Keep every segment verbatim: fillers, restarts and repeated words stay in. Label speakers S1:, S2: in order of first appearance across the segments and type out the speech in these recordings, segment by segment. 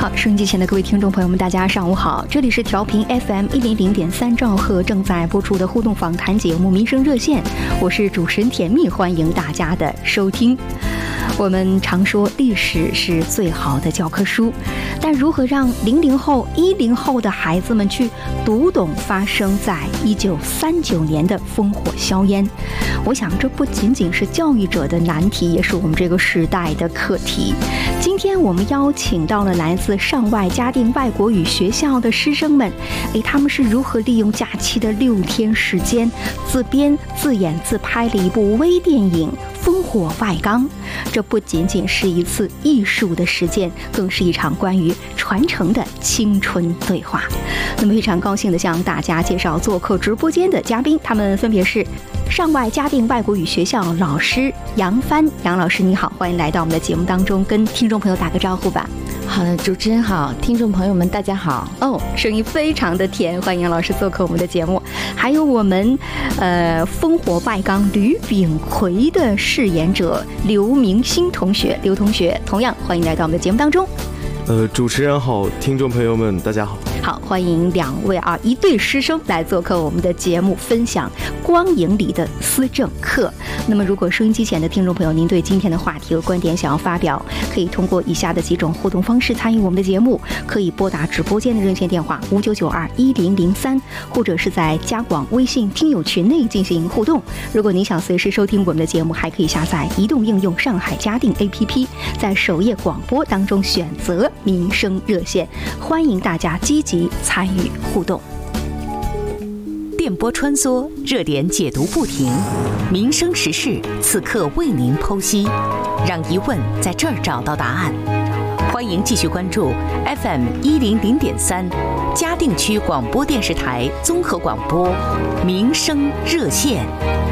S1: 好，收音机前的各位听众朋友们，大家上午好，这里是调频 F M 一零零点三兆赫正在播出的互动访谈节目《民生热线》，我是主持人甜蜜，欢迎大家的收听。我们常说历史是最好的教科书，但如何让零零后、一零后的孩子们去读懂发生在一九三九年的烽火硝烟？我想这不仅仅是教育者的难题，也是我们这个时代的课题。今天我们邀请到了来自上外嘉定外国语学校的师生们，诶，他们是如何利用假期的六天时间，自编自演自拍了一部微电影《烽火外纲》。这不仅仅是一次艺术的实践，更是一场关于传承的青春对话。那么非常高兴地向大家介绍做客直播间的嘉宾，他们分别是上外嘉定外国语学校老师杨帆。杨老师你好，欢迎来到我们的节目当中，跟听众朋友打个招呼吧。
S2: 好的，主持人好，听众朋友们大家好。
S1: 哦，声音非常的甜，欢迎杨老师做客我们的节目。还有我们呃烽火外纲吕炳奎的饰演者刘明星同学，刘同学同样欢迎来到我们的节目当中。
S3: 呃，主持人好，听众朋友们大家好。
S1: 好，欢迎两位啊，一对师生来做客我们的节目，分享光影里的思政课。那么如果收音机前的听众朋友，您对今天的话题和观点想要发表，可以通过以下的几种互动方式参与我们的节目，可以拨打直播间的热线电话五九九二一零零三，或者是在加广微信听友群内进行互动。如果您想随时收听我们的节目，还可以下载移动应用上海嘉定 A P P， 在首页广播当中选择民生热线，欢迎大家积极参与互动。
S4: 电波穿梭，热点解读不停，民生时事此刻为您剖析，让疑问在这儿找到答案。欢迎继续关注 F M 一零零点三嘉定区广播电视台综合广播民生热线。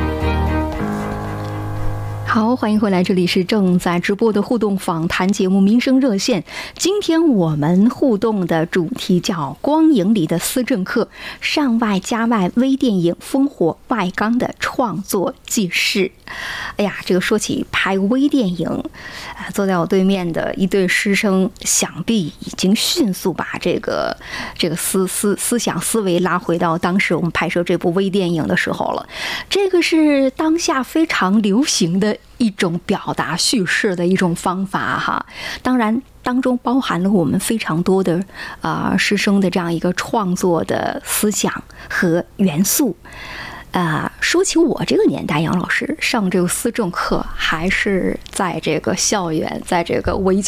S1: 好，欢迎回来，这里是正在直播的互动访谈节目《民生热线》。今天我们互动的主题叫光影里的思政课，上外加外微电影《烽火外纲》的创作纪实。哎呀，这个说起拍微电影，啊，坐在我对面的一对师生，想必已经迅速把这个这个思思思想思维拉回到当时我们拍摄这部微电影的时候了。这个是当下非常流行的一种表达叙事的一种方法哈，当然当中包含了我们非常多的啊、呃、师生的这样一个创作的思想和元素。啊、呃，说起我这个年代，杨老师上这个思政课还是在这个校园，在这个围